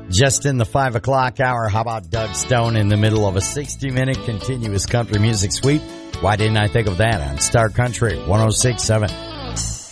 Just in the 5 o'clock hour, how about Doug Stone in the middle of a 60-minute continuous country music suite? Why didn't I think of that on Star Country 106.7?